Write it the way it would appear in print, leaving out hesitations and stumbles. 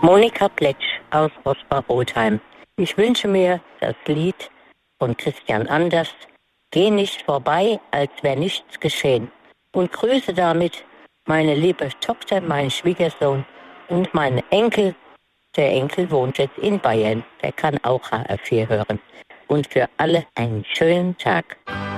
Monika Pletsch aus Rosbach-Rotheim. Ich wünsche mir das Lied von Christian Anders, Geh nicht vorbei, als wäre nichts geschehen. Und grüße damit meine liebe Tochter, meinen Schwiegersohn und meinen Enkel. Der Enkel wohnt jetzt in Bayern. Der kann auch HR4 hören. Und für alle einen schönen Tag.